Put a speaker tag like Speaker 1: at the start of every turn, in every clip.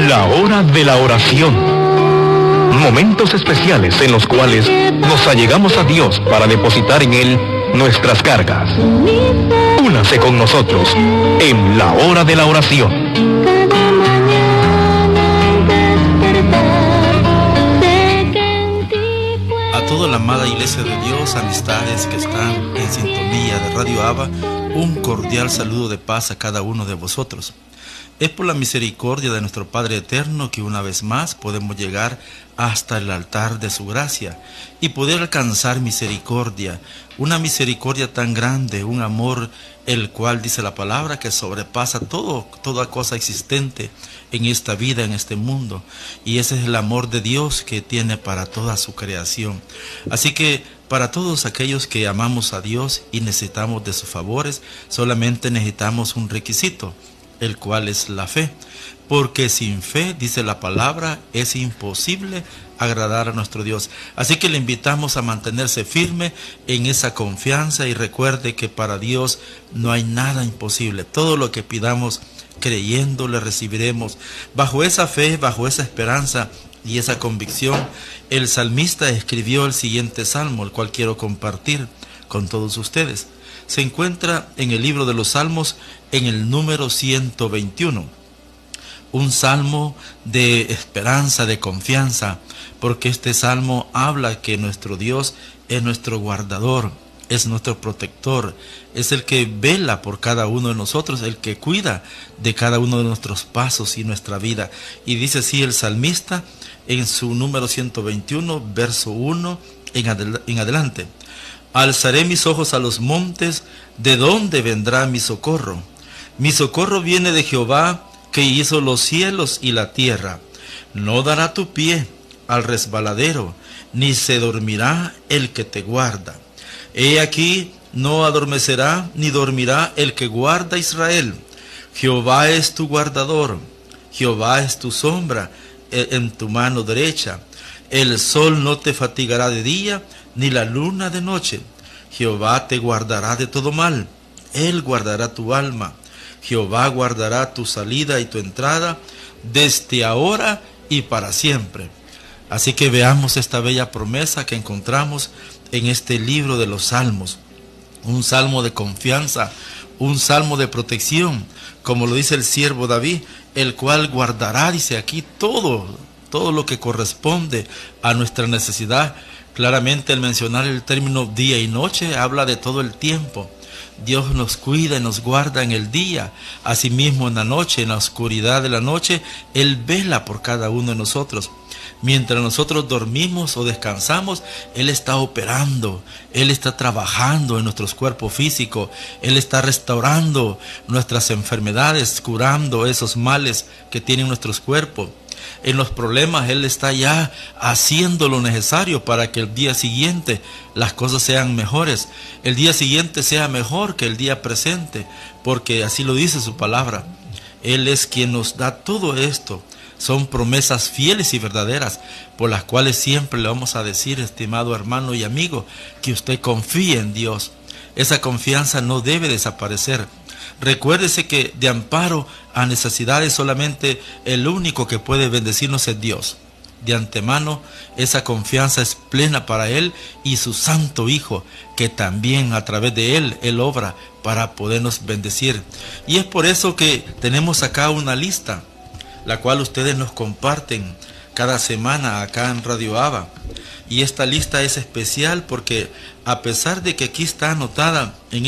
Speaker 1: La hora de la oración. Momentos especiales en los cuales nos allegamos a Dios para depositar en Él nuestras cargas. Únase con nosotros en la hora de la oración.
Speaker 2: A toda la amada Iglesia de Dios, amistades que están en sintonía de Radio Abba, un cordial saludo de paz a cada uno de vosotros. Es por la misericordia de nuestro Padre Eterno que una vez más podemos llegar hasta el altar de su gracia y poder alcanzar misericordia, una misericordia tan grande, un amor el cual dice la palabra que sobrepasa toda cosa existente en esta vida, en este mundo, y ese es el amor de Dios que tiene para toda su creación. Así que para todos aquellos que amamos a Dios y necesitamos de sus favores, solamente necesitamos un requisito, el cual es la fe, porque sin fe, dice la palabra, es imposible agradar a nuestro Dios. Así que le invitamos a mantenerse firme en esa confianza y recuerde que para Dios no hay nada imposible. Todo lo que pidamos creyendo le recibiremos. Bajo esa fe, bajo esa esperanza y esa convicción, el salmista escribió el siguiente salmo, el cual quiero compartir con todos ustedes. Se encuentra en el libro de los Salmos, en el número 121. Un salmo de esperanza, de confianza, porque este salmo habla que nuestro Dios es nuestro guardador, es nuestro protector, es el que vela por cada uno de nosotros, el que cuida de cada uno de nuestros pasos y nuestra vida. Y dice así el salmista en su número 121, verso 1 en adelante. Alzaré mis ojos a los montes, ¿de dónde vendrá mi socorro? Mi socorro viene de Jehová, que hizo los cielos y la tierra. No dará tu pie al resbaladero, ni se dormirá el que te guarda. He aquí, no adormecerá ni dormirá el que guarda a Israel. Jehová es tu guardador, Jehová es tu sombra en tu mano derecha. El sol no te fatigará de día, ni la luna de noche. Jehová te guardará de todo mal, Él guardará tu alma. Jehová guardará tu salida y tu entrada, desde ahora y para siempre. Así que veamos esta bella promesa que encontramos en este libro de los Salmos. Un salmo de confianza, un salmo de protección, como lo dice el siervo David, el cual guardará, dice aquí, todo lo que corresponde a nuestra necesidad. Claramente al mencionar el término día y noche habla de todo el tiempo. Dios nos cuida y nos guarda en el día, asimismo en la noche, en la oscuridad de la noche, Él vela por cada uno de nosotros. Mientras nosotros dormimos o descansamos, Él está operando, Él está trabajando en nuestros cuerpos físicos, Él está restaurando nuestras enfermedades, curando esos males que tienen nuestros cuerpos. En los problemas Él está ya haciendo lo necesario para que el día siguiente las cosas sean mejores, el día siguiente sea mejor que el día presente, porque así lo dice su palabra. Él es quien nos da todo esto. Son promesas fieles y verdaderas, por las cuales siempre le vamos a decir, estimado hermano y amigo, que usted confíe en Dios. Esa confianza no debe desaparecer. Recuérdese que de amparo a necesidades solamente el único que puede bendecirnos es Dios. De antemano, esa confianza es plena para Él y su Santo Hijo, que también a través de Él obra para podernos bendecir. Y es por eso que tenemos acá una lista, la cual ustedes nos comparten cada semana acá en Radio Abba. Y esta lista es especial porque a pesar de que aquí está anotada en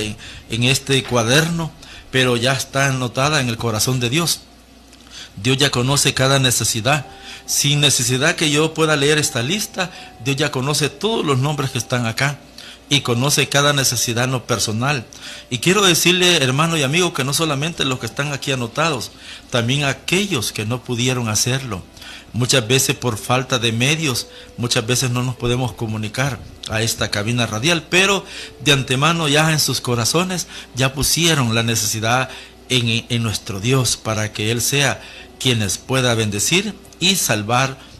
Speaker 2: este cuaderno, pero ya está anotada en el corazón de Dios. Dios ya conoce cada necesidad. Sin necesidad que yo pueda leer esta lista, Dios ya conoce todos los nombres que están acá y conoce cada necesidad en lo personal. Y quiero decirle, hermano y amigo, que no solamente los que están aquí anotados, también aquellos que no pudieron hacerlo. Muchas veces por falta de medios, muchas veces no nos podemos comunicar a esta cabina radial, pero de antemano ya en sus corazones ya pusieron la necesidad en nuestro Dios para que Él sea quien les pueda bendecir y salvar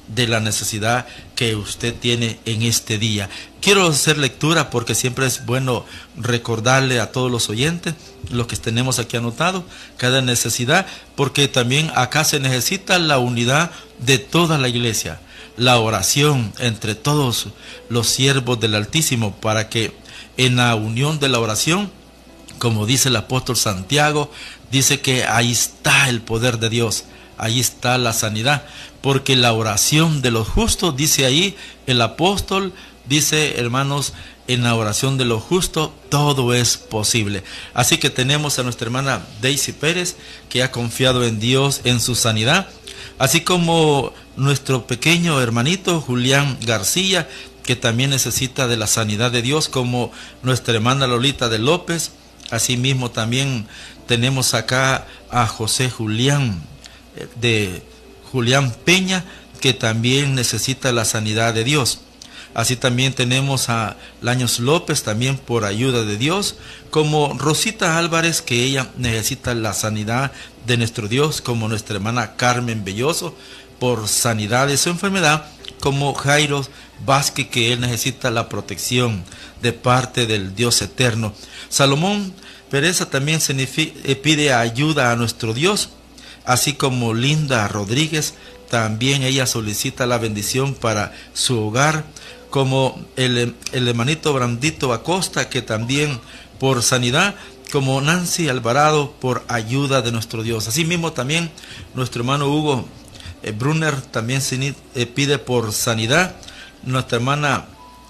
Speaker 2: de la necesidad que usted tiene en este día. Quiero hacer lectura porque siempre es bueno recordarle a todos los oyentes lo que tenemos aquí anotado, cada necesidad, porque también acá se necesita la unidad de toda la iglesia, la oración entre todos los siervos del Altísimo, para que en la unión de la oración, como dice el apóstol Santiago, dice que ahí está el poder de Dios, ahí está la sanidad, porque la oración de los justos, dice ahí el apóstol, dice, hermanos, en la oración de los justos todo es posible. Así que tenemos a nuestra hermana Daisy Pérez, que ha confiado en Dios en su sanidad, así como nuestro pequeño hermanito Julián García, que también necesita de la sanidad de Dios, como nuestra hermana Lolita de López. Asimismo también tenemos acá a José Julián de Julián Peña, que también necesita la sanidad de Dios. Así también tenemos a Laños López, también por ayuda de Dios, como Rosita Álvarez, que ella necesita la sanidad de nuestro Dios, como nuestra hermana Carmen Belloso, por sanidad de su enfermedad, como Jairo Vázquez, que él necesita la protección de parte del Dios eterno. Salomón Pereza también pide ayuda a nuestro Dios, así como Linda Rodríguez, también ella solicita la bendición para su hogar, como el hermanito Brandito Acosta, que también por sanidad, como Nancy Alvarado, por ayuda de nuestro Dios. Asimismo también nuestro hermano Hugo Brunner también pide por sanidad, nuestra hermana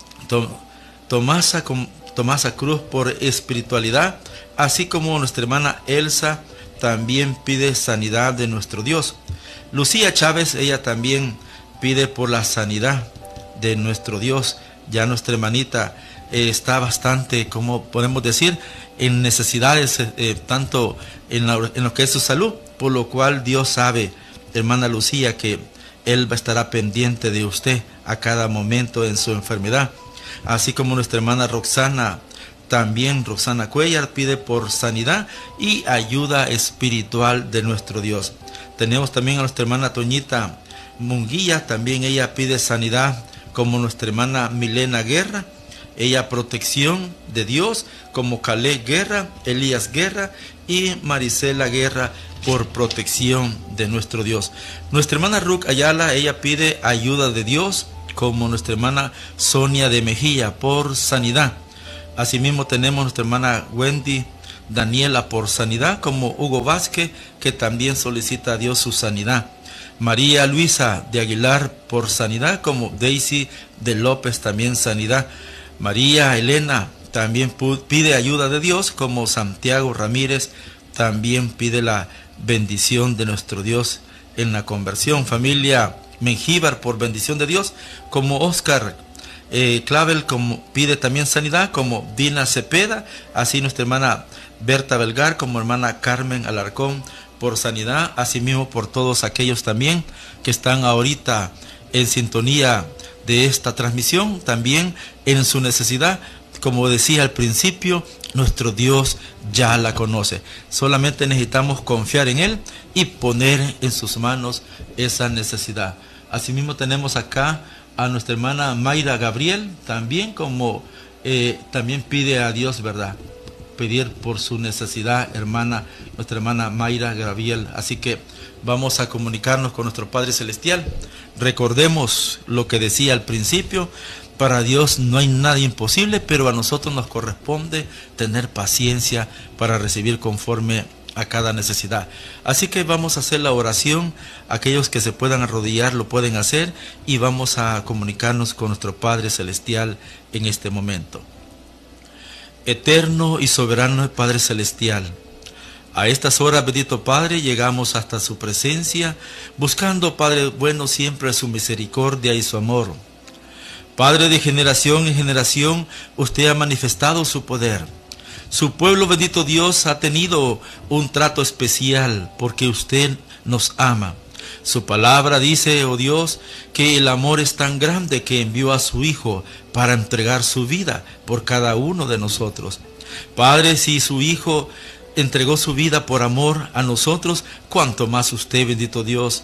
Speaker 2: Tomasa Cruz por espiritualidad, así como nuestra hermana Elsa también pide sanidad de nuestro Dios. Lucía Chávez, ella también pide por la sanidad de nuestro Dios. Ya nuestra hermanita está bastante, como podemos decir, en necesidades, tanto en lo que es su salud, por lo cual Dios sabe, hermana Lucía, que Él estará pendiente de usted a cada momento en su enfermedad. Así como nuestra hermana Roxana, también Roxana Cuellar pide por sanidad y ayuda espiritual de nuestro Dios. Tenemos también a nuestra hermana Toñita Munguía, también ella pide sanidad, como nuestra hermana Milena Guerra, ella protección de Dios, como Caleb Guerra, Elías Guerra y Marisela Guerra, por protección de nuestro Dios. Nuestra hermana Ruth Ayala, ella pide ayuda de Dios, como nuestra hermana Sonia de Mejía, por sanidad. Asimismo tenemos nuestra hermana Wendy Daniela por sanidad, como Hugo Vázquez, que también solicita a Dios su sanidad. María Luisa de Aguilar por sanidad, como Daisy de López también sanidad. María Elena también pide ayuda de Dios, como Santiago Ramírez también pide la bendición de nuestro Dios en la conversión. Familia Mengíbar por bendición de Dios, como Oscar Clavel, como pide también sanidad, como Dina Cepeda, así nuestra hermana Berta Belgar, como hermana Carmen Alarcón por sanidad, asimismo por todos aquellos también que están ahorita en sintonía de esta transmisión, también en su necesidad. Como decía al principio, nuestro Dios ya la conoce. Solamente necesitamos confiar en Él y poner en sus manos esa necesidad. Asimismo tenemos acá a nuestra hermana Mayra Gabriel, también como también pide a Dios, ¿verdad? Pedir por su necesidad, nuestra hermana Mayra Gabriel. Así que vamos a comunicarnos con nuestro Padre Celestial. Recordemos lo que decía al principio: para Dios no hay nada imposible, pero a nosotros nos corresponde tener paciencia para recibir conforme a cada necesidad. Así que vamos a hacer la oración. Aquellos que se puedan arrodillar lo pueden hacer, y vamos a comunicarnos con nuestro Padre Celestial en este momento. Eterno y soberano Padre Celestial, a estas horas, bendito Padre, llegamos hasta su presencia, buscando, Padre bueno, siempre su misericordia y su amor. Padre, de generación en generación, usted ha manifestado su poder. Su pueblo, bendito Dios, ha tenido un trato especial porque usted nos ama. Su palabra dice, oh Dios, que el amor es tan grande que envió a su Hijo para entregar su vida por cada uno de nosotros. Padre, si su Hijo entregó su vida por amor a nosotros, cuánto más usted, bendito Dios,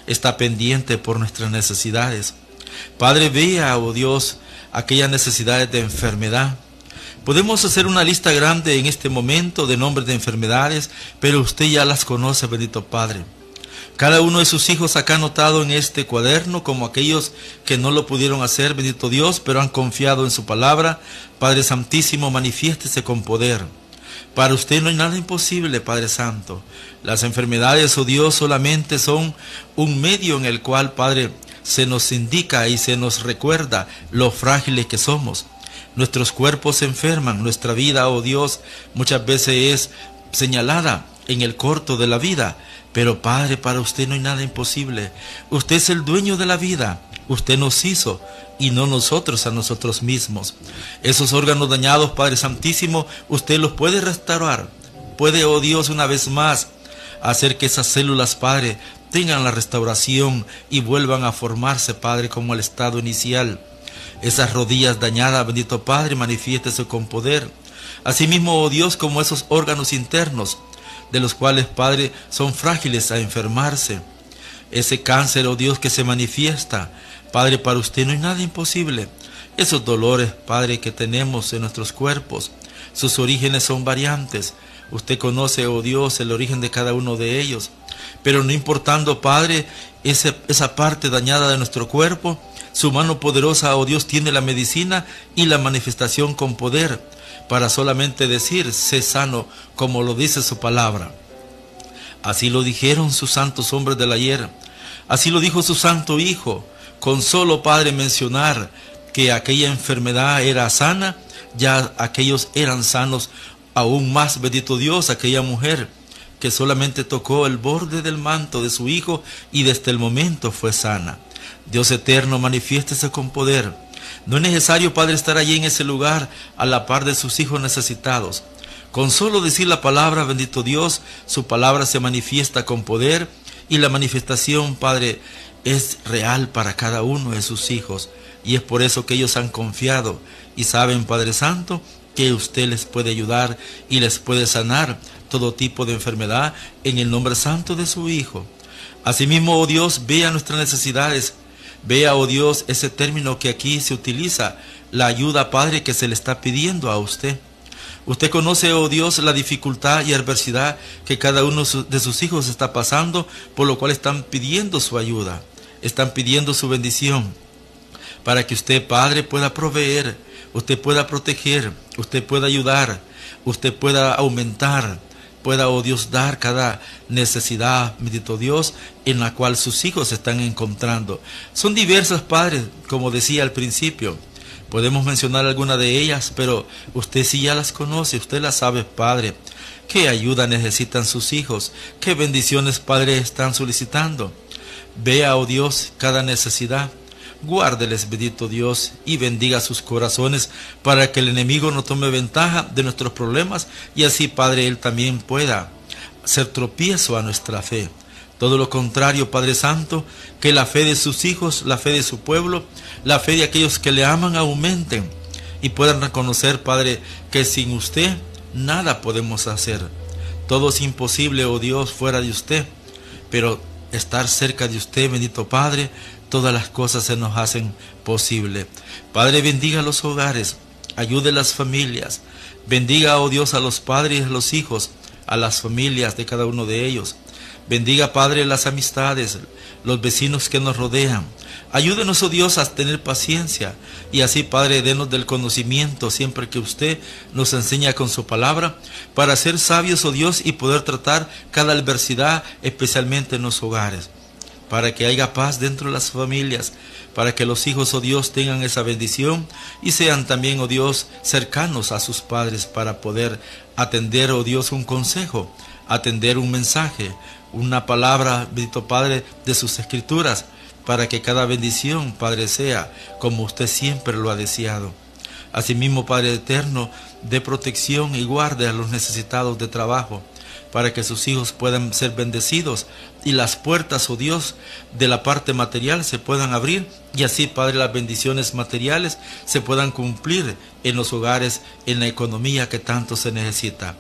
Speaker 2: está pendiente por nuestras necesidades. Padre, vea, oh Dios, aquellas necesidades de enfermedad. Podemos hacer una lista grande en este momento de nombres de enfermedades, pero usted ya las conoce, bendito Padre. Cada uno de sus hijos acá anotado en este cuaderno, como aquellos que no lo pudieron hacer, bendito Dios, pero han confiado en su palabra. Padre Santísimo, manifiéstese con poder. Para usted no hay nada imposible, Padre Santo. Las enfermedades, oh Dios, solamente son un medio en el cual, Padre, se nos indica y se nos recuerda lo frágiles que somos. Nuestros cuerpos se enferman, nuestra vida, oh Dios, muchas veces es señalada en el corto de la vida. Pero Padre, para usted no hay nada imposible. Usted es el dueño de la vida. Usted nos hizo y no nosotros a nosotros mismos. Esos órganos dañados, Padre Santísimo, usted los puede restaurar. Puede, oh Dios, una vez más, hacer que esas células, Padre, tengan la restauración y vuelvan a formarse, Padre, como el estado inicial. Esas rodillas dañadas, bendito Padre, manifiéstese con poder. Asimismo, oh Dios, como esos órganos internos, de los cuales, Padre, son frágiles a enfermarse. Ese cáncer, oh Dios, que se manifiesta, Padre, para usted no hay nada imposible. Esos dolores, Padre, que tenemos en nuestros cuerpos, sus orígenes son variantes. Usted conoce, oh Dios, el origen de cada uno de ellos. Pero no importando, Padre, esa parte dañada de nuestro cuerpo, su mano poderosa, oh Dios, tiene la medicina y la manifestación con poder, para solamente decir, sé sano, como lo dice su palabra. Así lo dijeron sus santos hombres del ayer. Así lo dijo su santo Hijo. Con solo, Padre, mencionar que aquella enfermedad era sana, ya aquellos eran sanos. Aún más, bendito Dios, aquella mujer que solamente tocó el borde del manto de su Hijo y desde el momento fue sana. Dios eterno, manifiéstese con poder. No es necesario, Padre, estar allí en ese lugar a la par de sus hijos necesitados. Con solo decir la palabra, bendito Dios, su palabra se manifiesta con poder y la manifestación, Padre, es real para cada uno de sus hijos. Y es por eso que ellos han confiado y saben, Padre Santo, que usted les puede ayudar y les puede sanar todo tipo de enfermedad en el nombre santo de su Hijo. Asimismo, oh Dios, vea nuestras necesidades. Vea, oh Dios, ese término que aquí se utiliza, la ayuda, Padre, que se le está pidiendo a usted. Usted conoce, oh Dios, la dificultad y adversidad que cada uno de sus hijos está pasando, por lo cual están pidiendo su ayuda, están pidiendo su bendición, para que usted, Padre, pueda proveer, usted pueda proteger, usted pueda ayudar, usted pueda aumentar, pueda, oh Dios, dar cada necesidad, bendito Dios, en la cual sus hijos se están encontrando. Son diversas, Padre, como decía al principio. Podemos mencionar alguna de ellas, pero usted sí ya las conoce, usted las sabe, Padre. ¿Qué ayuda necesitan sus hijos? ¿Qué bendiciones, Padre, están solicitando? Vea, oh Dios, cada necesidad. Guárdeles, bendito Dios, y bendiga sus corazones para que el enemigo no tome ventaja de nuestros problemas y así, Padre, él también pueda ser tropiezo a nuestra fe. Todo lo contrario, Padre Santo, que la fe de sus hijos, la fe de su pueblo, la fe de aquellos que le aman aumenten y puedan reconocer, Padre, que sin usted nada podemos hacer. Todo es imposible, oh Dios, fuera de usted, pero estar cerca de usted, bendito Padre, todas las cosas se nos hacen posible. Padre, bendiga los hogares, ayude a las familias, bendiga, oh Dios, a los padres y a los hijos, a las familias de cada uno de ellos. Bendiga, Padre, las amistades, los vecinos que nos rodean. Ayúdenos, oh Dios, a tener paciencia y así, Padre, denos del conocimiento siempre que usted nos enseña con su palabra para ser sabios, oh Dios, y poder tratar cada adversidad, especialmente en los hogares, para que haya paz dentro de las familias, para que los hijos, oh Dios, tengan esa bendición y sean también, oh Dios, cercanos a sus padres para poder atender, oh Dios, un consejo, atender un mensaje, una palabra, bendito Padre, de sus escrituras, para que cada bendición, Padre, sea como usted siempre lo ha deseado. Asimismo, Padre eterno, dé protección y guarde a los necesitados de trabajo, para que sus hijos puedan ser bendecidos y las puertas, oh Dios, de la parte material se puedan abrir y así, Padre, las bendiciones materiales se puedan cumplir en los hogares, en la economía que tanto se necesita.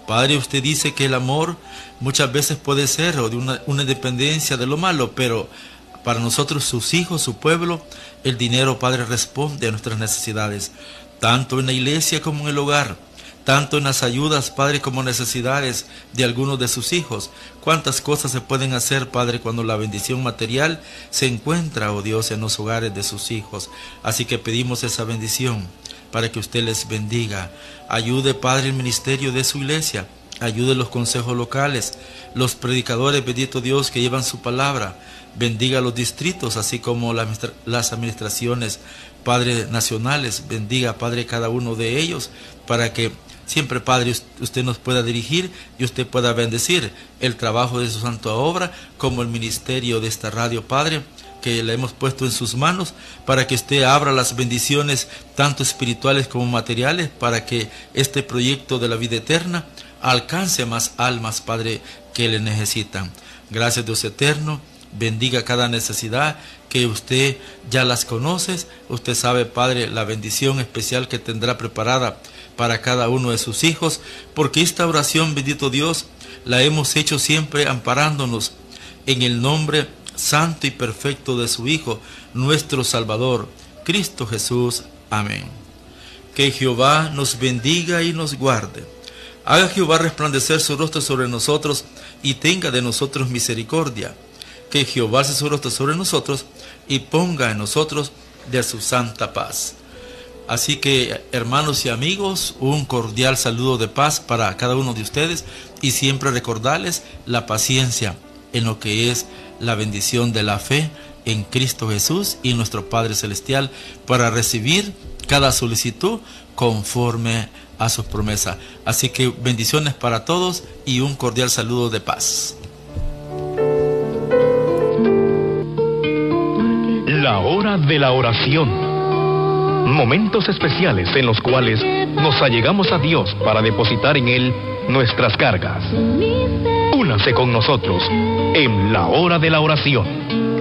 Speaker 2: Padre, usted dice que el amor muchas veces puede ser o de una dependencia de lo malo, pero para nosotros, sus hijos, su pueblo, el dinero, Padre, responde a nuestras necesidades, tanto en la iglesia como en el hogar, tanto en las ayudas, Padre, como necesidades de algunos de sus hijos. Cuántas cosas se pueden hacer, Padre, cuando la bendición material se encuentra, oh Dios, en los hogares de sus hijos. Así que pedimos esa bendición para que usted les bendiga. Ayude, Padre, el ministerio de su iglesia. Ayude los consejos locales, los predicadores, bendito Dios, que llevan su palabra. Bendiga los distritos, así como las administraciones, Padre, nacionales. Bendiga, Padre, cada uno de ellos, para que siempre, Padre, usted nos pueda dirigir y usted pueda bendecir el trabajo de su santa obra, como el ministerio de esta radio, Padre, que le hemos puesto en sus manos, para que usted abra las bendiciones, tanto espirituales como materiales, para que este proyecto de la vida eterna alcance más almas, Padre, que le necesitan. Gracias, Dios eterno. Bendiga cada necesidad que usted ya las conoce. Usted sabe, Padre, la bendición especial que tendrá preparada para cada uno de sus hijos, porque esta oración, bendito Dios, la hemos hecho siempre amparándonos en el nombre santo y perfecto de su Hijo, nuestro Salvador, Cristo Jesús. Amén. Que Jehová nos bendiga y nos guarde. Haga Jehová resplandecer su rostro sobre nosotros y tenga de nosotros misericordia. Que Jehová alce su rostro sobre nosotros y ponga en nosotros de su santa paz. Así que, hermanos y amigos, un cordial saludo de paz para cada uno de ustedes, y siempre recordarles la paciencia en lo que es la bendición de la fe en Cristo Jesús y nuestro Padre Celestial, para recibir cada solicitud conforme a sus promesas. Así que bendiciones para todos y un cordial saludo de paz.
Speaker 1: La hora de la oración. Momentos especiales en los cuales nos allegamos a Dios para depositar en Él nuestras cargas. Únase con nosotros en la hora de la oración.